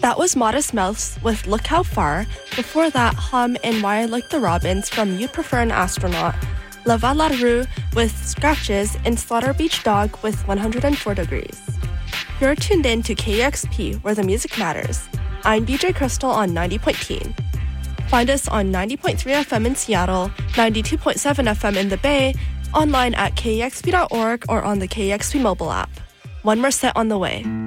That was Modest Mouse with Look How Far. Before that, Hum and Why I Like the Robins from You'd Prefer an Astronaut. Lava La Rue with Scratches and Slaughter Beach Dog with 104 Degrees. You're tuned in to KEXP, where the music matters. I'm DJ Crystal on 90.10. Find us on 90.3 FM in Seattle, 92.7 FM in the Bay, online at kexp.org or on the KEXP mobile app. One more set on the way.